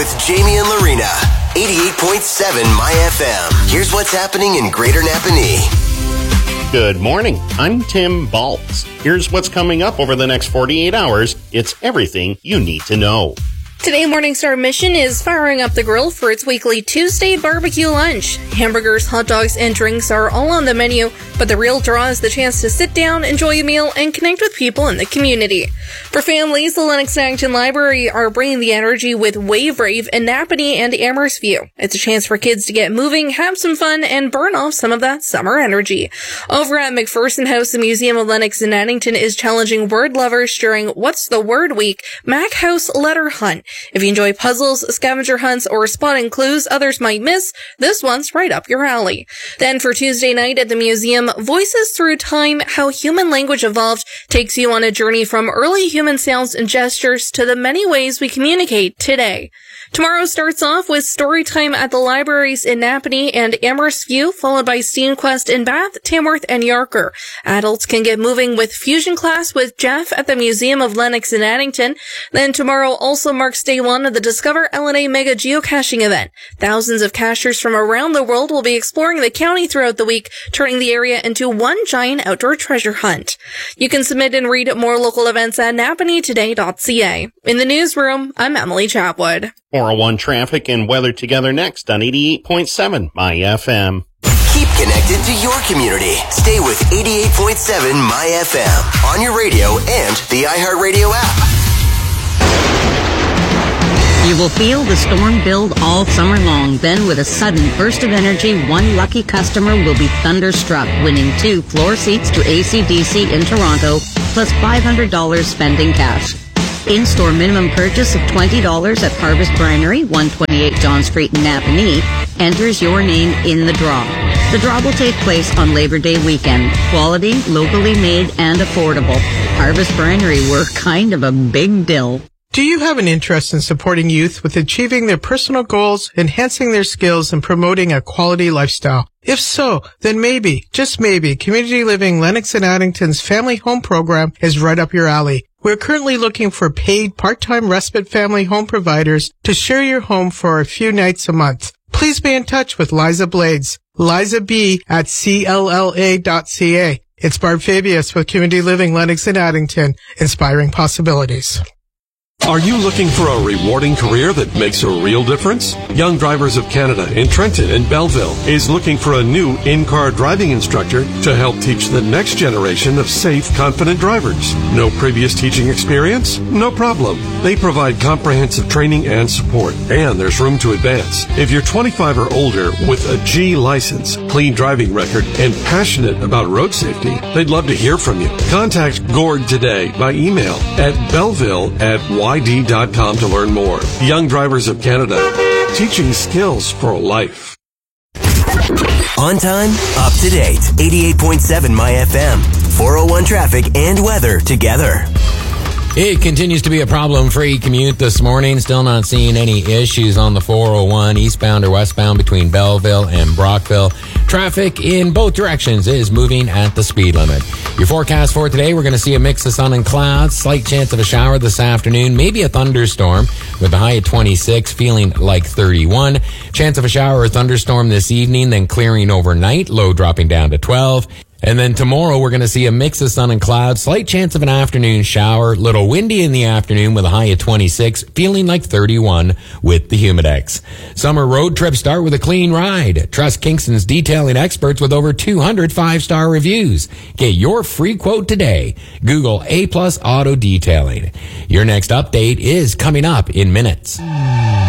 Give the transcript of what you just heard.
with Jamie and Lorena. 88.7 My FM. Here's what's happening in Greater Napanee. Good morning. I'm Tim Baltz. Here's what's coming up over the next 48 hours. It's everything you need to know. Today, Morningstar Mission is firing up the grill for its weekly Tuesday barbecue lunch. Hamburgers, hot dogs, and drinks are all on the menu, but the real draw is the chance to sit down, enjoy a meal, and connect with people in the community. For families, the Lennox and Addington Library are bringing the energy with Wave Rave in Napanee and Amherst View. It's a chance for kids to get moving, have some fun, and burn off some of that summer energy. Over at McPherson House, the Museum of Lennox and Addington is challenging word lovers during What's the Word Week Mac House Letter Hunt. If you enjoy puzzles, scavenger hunts, or spotting clues others might miss, this one's right up your alley. Then for Tuesday night at the museum, Voices Through Time, How Human Language Evolved takes you on a journey from early human sounds and gestures to the many ways we communicate today. Tomorrow starts off with story time at the libraries in Napanee and Amherst View, followed by SteamQuest in Bath, Tamworth, and Yarker. Adults can get moving with Fusion Class with Jeff at the Museum of Lennox and Addington. Then tomorrow also marks day one of the Discover LNA Mega Geocaching event. Thousands of cachers from around the world will be exploring the county throughout the week, turning the area into one giant outdoor treasure hunt. You can submit and read more local events at napaneetoday.ca. In the newsroom, I'm Emily Chatwood. 401 traffic and weather together next on 88.7 My FM. Keep connected to your community. Stay with 88.7 My FM on your radio and the iHeartRadio app. You will feel the storm build all summer long. Then, with a sudden burst of energy, one lucky customer will be thunderstruck, winning 2 floor seats to AC/DC in Toronto, plus $500 spending cash. In-store minimum purchase of $20 at Harvest Brinery, 128 John Street in Napanee, enters your name in the draw. The draw will take place on Labor Day weekend. Quality, locally made, and affordable. Harvest Brinery, we're kind of a big deal. Do you have an interest in supporting youth with achieving their personal goals, enhancing their skills, and promoting a quality lifestyle? If so, then maybe, just maybe, Community Living Lennox and Addington's Family Home Program is right up your alley. We're currently looking for paid part-time respite family home providers to share your home for a few nights a month. Please be in touch with Liza Blades, Liza B at CLLA.ca. It's Barb Fabius with Community Living Lennox and Addington, inspiring possibilities. Are you looking for a rewarding career that makes a real difference? Young Drivers of Canada in Trenton and Belleville is looking for a new in-car driving instructor to help teach the next generation of safe, confident drivers. No previous teaching experience? No problem. They provide comprehensive training and support, and there's room to advance. If you're 25 or older with a G license, clean driving record, and passionate about road safety, they'd love to hear from you. Contact Gord today by email at belleville@yd.com to learn more. Young Drivers of Canada, teaching skills for life. On time, up to date. 88.7 My FM. 401 traffic and weather together. It continues to be a problem-free commute this morning. Still not seeing any issues on the 401 eastbound or westbound between Belleville and Brockville. Traffic in both directions is moving at the speed limit. Your forecast for today, we're going to see a mix of sun and clouds, slight chance of a shower this afternoon, maybe a thunderstorm with a high at 26, feeling like 31. Chance of a shower or thunderstorm this evening, then clearing overnight, low dropping down to 12. And then tomorrow, we're going to see a mix of sun and clouds, slight chance of an afternoon shower, little windy in the afternoon with a high of 26, feeling like 31 with the Humidex. Summer road trips start with a clean ride. Trust Kingston's detailing experts with over 200 5-star reviews. Get your free quote today. Google A+ Auto Detailing. Your next update is coming up in minutes.